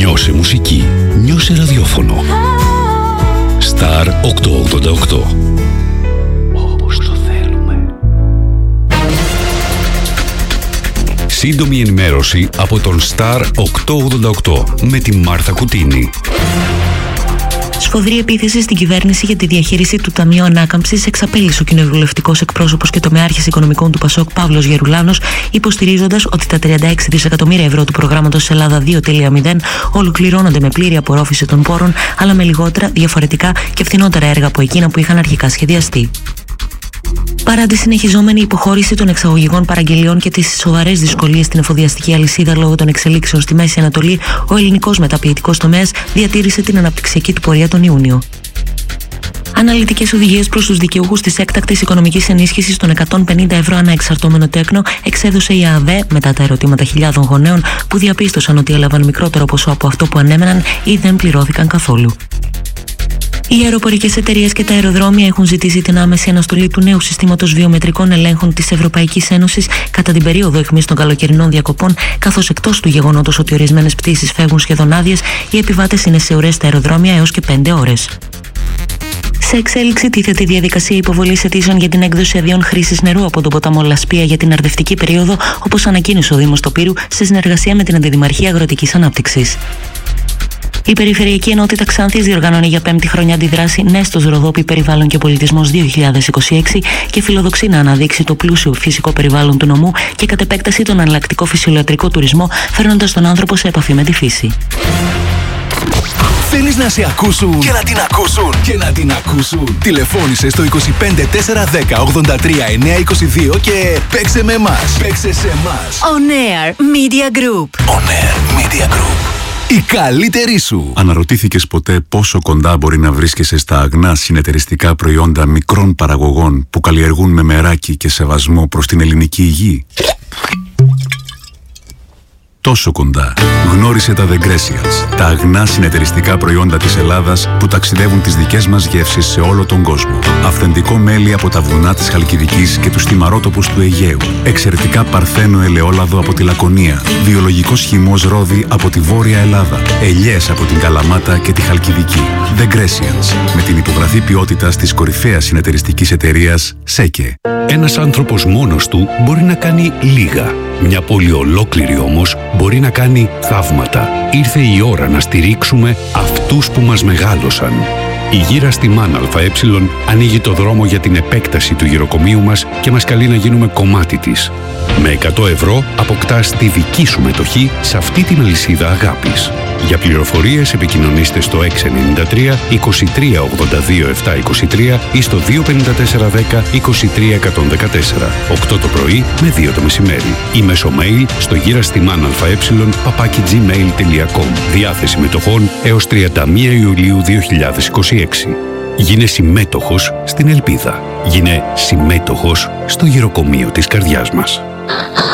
Νιώσε μουσική. Νιώσε ραδιόφωνο. Star 888. Όπως το θέλουμε. Σύντομη ενημέρωση από τον Star 888 με τη Μάρθα Κουτίνη. Σφοδρή επίθεση στην κυβέρνηση για τη διαχείριση του Ταμείου Ανάκαμψης εξαπέλυσε ο κοινοβουλευτικός εκπρόσωπος και τομεάρχης οικονομικών του ΠΑΣΟΚ Παύλος Γερουλάνος, υποστηρίζοντας ότι τα 36 δισεκατομμύρια ευρώ του προγράμματος Ελλάδα 2.0 ολοκληρώνονται με πλήρη απορρόφηση των πόρων, αλλά με λιγότερα, διαφορετικά και φθηνότερα έργα από εκείνα που είχαν αρχικά σχεδιαστεί. Παρά τη συνεχιζόμενη υποχώρηση των εξαγωγικών παραγγελιών και τις σοβαρές δυσκολίες στην εφοδιαστική αλυσίδα λόγω των εξελίξεων στη Μέση Ανατολή, ο ελληνικός μεταποιητικός τομέας διατήρησε την αναπτυξιακή του πορεία τον Ιούνιο. Αναλυτικές οδηγίες προς τους δικαιούχους της έκτακτης οικονομικής ενίσχυσης των 150 ευρώ ανά εξαρτώμενο τέκνο εξέδωσε η ΑΔΕ μετά τα ερωτήματα χιλιάδων γονέων που διαπίστωσαν ότι έλαβαν μικρότερο ποσό από αυτό που ανέμεναν ή δεν πληρώθηκαν καθόλου. Οι αεροπορικές εταιρείες και τα αεροδρόμια έχουν ζητήσει την άμεση αναστολή του νέου συστήματος βιομετρικών ελέγχων της Ευρωπαϊκής Ένωσης κατά την περίοδο αιχμής των καλοκαιρινών διακοπών, καθώς εκτός του γεγονότος ότι ορισμένες πτήσεις φεύγουν σχεδόν άδειες, οι επιβάτες είναι σε ώρες στα αεροδρόμια έως και 5 ώρες. Σε εξέλιξη τίθεται η διαδικασία υποβολής αιτήσεων για την έκδοση αδειών χρήσης νερού από τον ποταμό Λασπία για την αρδευτική περίοδο, όπως ανακοίνωσε ο Δήμος Τοπύρου σε συνεργασία με την Αντιδημαρχία Αγροτικής Ανάπτυξης. Η Περιφερειακή Ενότητα Ξάνθης διοργανώνει για 5η χρονιά αντιδράση Νέστος Ροδόπη Περιβάλλον και Πολιτισμός 2026 και φιλοδοξεί να αναδείξει το πλούσιο φυσικό περιβάλλον του νομού και κατ' επέκταση τον εναλλακτικό φυσιολατρικό τουρισμό, φέρνοντας τον άνθρωπο σε επαφή με τη φύση. Θέλεις να σε ακούσουν και να την ακούσουν και να την ακούσουν? Τηλεφώνησε στο 25 410 83 922 και παίξε με εμάς. Παίξε σε εμάς. On Air Media Group. On Air Media Group. Η καλύτερη σου. Αναρωτήθηκες ποτέ πόσο κοντά μπορεί να βρίσκεσαι στα αγνά συνεταιριστικά προϊόντα μικρών παραγωγών που καλλιεργούν με μεράκι και σεβασμό προς την ελληνική υγεία? Τόσο κοντά. Γνώρισε τα The Grecians, τα αγνά συνεταιριστικά προϊόντα της Ελλάδας που ταξιδεύουν τις δικές μας γεύσεις σε όλο τον κόσμο. Αυθεντικό μέλι από τα βουνά της Χαλκιδικής και τους θυμαρότοπους του Αιγαίου. Εξαιρετικά παρθένο ελαιόλαδο από τη Λακωνία. Βιολογικός χυμός ρόδι από τη Βόρεια Ελλάδα. Ελιές από την Καλαμάτα και τη Χαλκιδική. The Grecians, με την υπογραφή ποιότητας της κορυφαίας συνεταιριστικής εταιρείας ΣΕΚΕ. Ένας άνθρωπος μόνος του μπορεί να κάνει λίγα. Μια πόλη ολόκληρη όμως μπορεί να κάνει θαύματα. Ήρθε η ώρα να στηρίξουμε αυτούς που μας μεγάλωσαν. Η γύρα στη ΜΑΝ ΑΕ ανοίγει το δρόμο για την επέκταση του γυροκομείου μας και μας καλεί να γίνουμε κομμάτι της. Με 100 ευρώ αποκτάς τη δική σου μετοχή σε αυτή την αλυσίδα αγάπης. Για πληροφορίες επικοινωνήστε στο 693 23 82 723 ή στο 25410 23 114. 8 το πρωί με 2 το μεσημέρι. Ή μέσω mail στο girastimanae@gmail.com. Διάθεση μετοχών έως 31 Ιουλίου 2026. Γίνε συμμέτοχος στην ελπίδα. Γίνε συμμέτοχος στο γυροκομείο της καρδιάς μας.